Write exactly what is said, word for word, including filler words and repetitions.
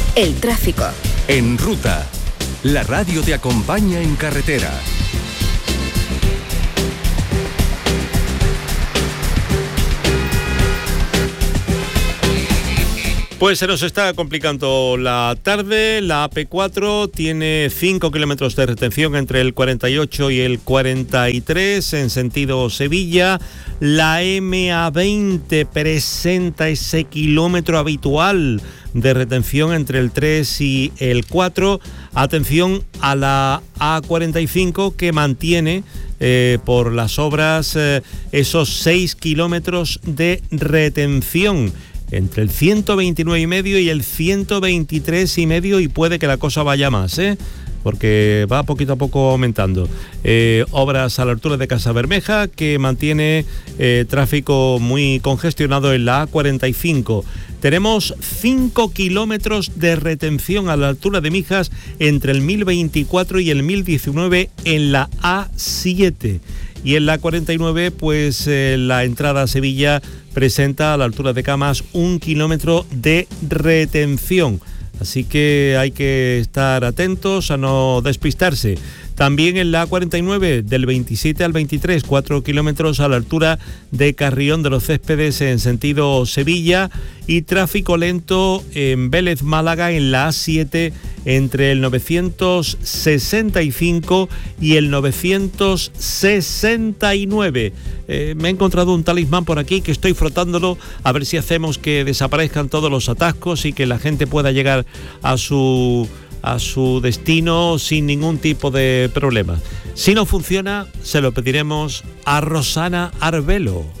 El tráfico. En Ruta, la radio te acompaña en carretera. Pues se nos está complicando la tarde. La A P cuatro tiene cinco kilómetros de retención entre el cuarenta y ocho y el cuarenta y tres en sentido Sevilla. La M A veinte presenta ese kilómetro habitual de retención entre el tres y el cuatro. Atención a la A cuarenta y cinco, que mantiene eh, por las obras eh, esos seis kilómetros de retención entre el ciento veintinueve y medio y el ciento veintitrés y medio, y puede que la cosa vaya más, ¿eh? porque va poquito a poco aumentando. Eh, obras a la altura de Casa Bermeja, que mantiene eh, tráfico muy congestionado en la A cuarenta y cinco. Tenemos cinco kilómetros de retención a la altura de Mijas entre el mil veinticuatro y el mil diecinueve en la A siete. Y en la cuarenta y nueve, pues eh, la entrada a Sevilla presenta a la altura de Camas un kilómetro de retención. Así que hay que estar atentos a no despistarse. También en la A cuarenta y nueve, del veintisiete al veintitrés, cuatro kilómetros a la altura de Carrión de los Céspedes en sentido Sevilla, y tráfico lento en Vélez Málaga en la A siete entre el novecientos sesenta y cinco y el novecientos sesenta y nueve. Eh, me he encontrado un talismán por aquí que estoy frotándolo a ver si hacemos que desaparezcan todos los atascos y que la gente pueda llegar a su... a su destino sin ningún tipo de problema. Si no funciona, se lo pediremos a Rosana Arbelo.